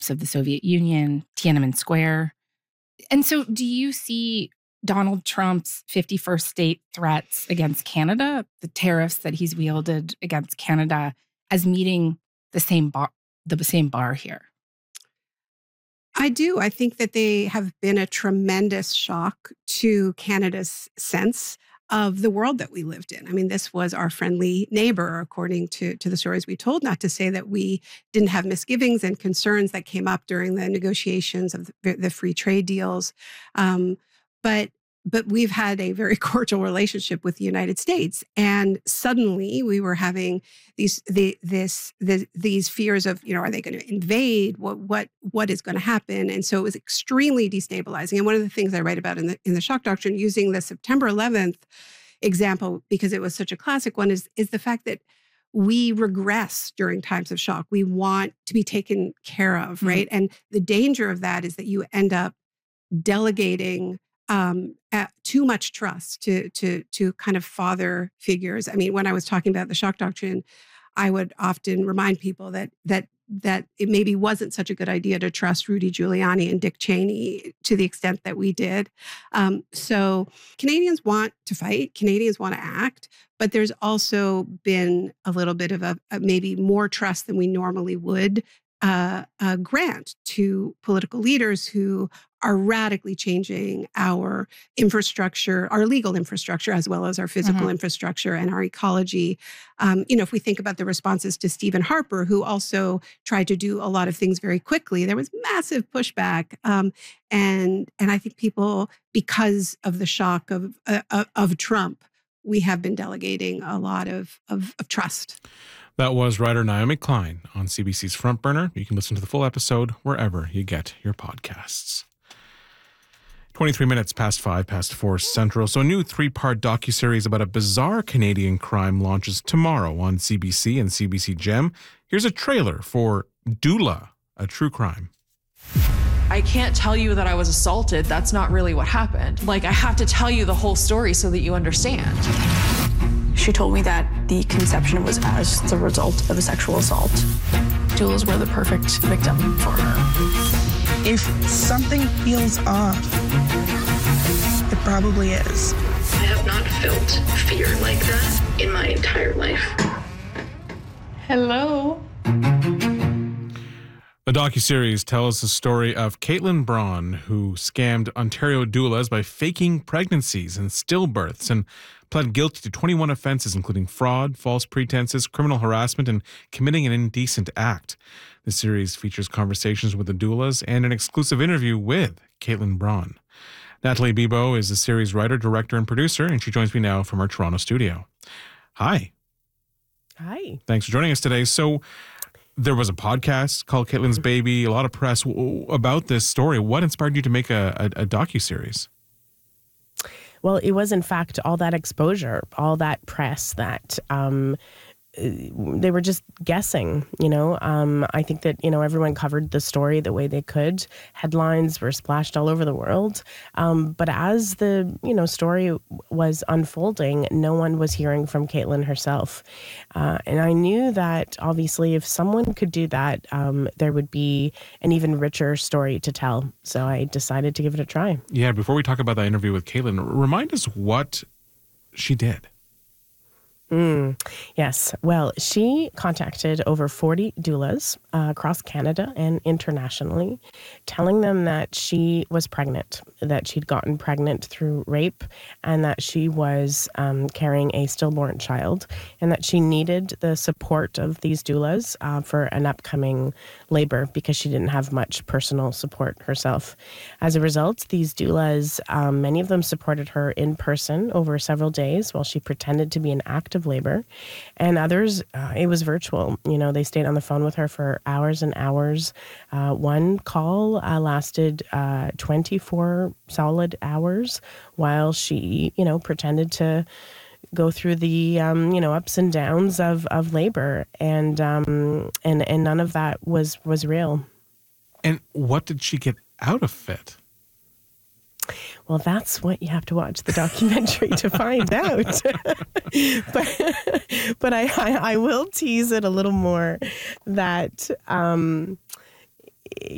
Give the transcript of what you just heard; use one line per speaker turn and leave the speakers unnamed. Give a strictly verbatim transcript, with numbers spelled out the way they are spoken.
collapse of the Soviet Union, Tiananmen Square. And so do you see Donald Trump's fifty-first state threats against Canada, the tariffs that he's wielded against Canada, as meeting the same bar, the same bar here?
I do. I think that they have been a tremendous shock to Canada's sense of the world that we lived in. I mean, this was our friendly neighbor, according to, to the stories we told, not to say that we didn't have misgivings and concerns that came up during the negotiations of the, the free trade deals. Um, but But we've had a very cordial relationship with the United States, and suddenly we were having these the, this the, these fears of, you know, are they going to invade? What what what is going to happen? And so it was extremely destabilizing. And one of the things I write about in the in the shock doctrine, using the September eleventh example because it was such a classic one, is is the fact that we regress during times of shock. We want to be taken care of, right? Mm-hmm. And the danger of that is that you end up delegating Um, too much trust to to to kind of father figures. I mean, when I was talking about the shock doctrine, I would often remind people that that that it maybe wasn't such a good idea to trust Rudy Giuliani and Dick Cheney to the extent that we did. Um, so Canadians want to fight, Canadians want to act, but there's also been a little bit of a, a maybe more trust than we normally would uh, uh, grant to political leaders who are radically changing our infrastructure, our legal infrastructure, as well as our physical mm-hmm. infrastructure and our ecology. Um, you know, if we think about the responses to Stephen Harper, who also tried to do a lot of things very quickly, there was massive pushback. Um, and and I think people, because of the shock of uh, of Trump, we have been delegating a lot of, of, of trust.
That was writer Naomi Klein on C B C's Front Burner. You can listen to the full episode wherever you get your podcasts. twenty-three minutes past five, past four Central. So a new three-part docuseries about a bizarre Canadian crime launches tomorrow on C B C and C B C Gem. Here's a trailer for Doula, a true crime.
I can't tell you that I was assaulted. That's not really what happened. Like, I have to tell you the whole story so that you understand.
She told me that the conception was as the result of a sexual assault. Doulas were the perfect victim for her.
If something feels off, it probably is.
I have not felt fear like that in my entire life.
Hello?
The docuseries tells the story of Caitlin Braun, who scammed Ontario doulas by faking pregnancies and stillbirths and pled guilty to twenty-one offenses, including fraud, false pretenses, criminal harassment, and committing an indecent act. The series features conversations with the doulas and an exclusive interview with Caitlin Braun. Natalie Bibeau is the series writer, director, and producer, and she joins me now from our Toronto studio. Hi.
Hi.
Thanks for joining us today. So there was a podcast called Caitlin's Baby, a lot of press about this story. What inspired you to make a, a, a docuseries?
Well, it was, in fact, all that exposure, all that press that um, they were just guessing, you know. Um, I think that, you know, everyone covered the story the way they could. Headlines were splashed all over the world. Um, but as the, you know, story was unfolding, no one was hearing from Caitlin herself. Uh, and I knew that, obviously, if someone could do that, um, there would be an even richer story to tell. So I decided to give it a try.
Yeah, before we talk about that interview with Caitlin, remind us what she did.
Mm, yes. Well, she contacted over forty doulas uh, across Canada and internationally, telling them that she was pregnant, that she'd gotten pregnant through rape, and that she was um, carrying a stillborn child, and that she needed the support of these doulas uh, for an upcoming labor because she didn't have much personal support herself. As a result, these doulas, um, many of them supported her in person over several days while she pretended to be in active labor, and others, uh, it was virtual. You know, they stayed on the phone with her for hours and hours. Uh, one call uh, lasted uh, twenty-four solid hours while she, you know, pretended to go through the, um, you know, ups and downs of, of labor, and um, and and none of that was was real.
And what did she get out of it?
Well, that's what you have to watch the documentary to find out. but but I, I, I will tease it a little more that um,